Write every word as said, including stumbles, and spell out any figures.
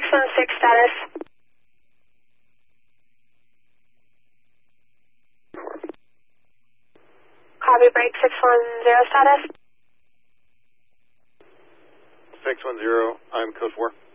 one six status. Copy, break six one zero status. six one zero, I'm code four.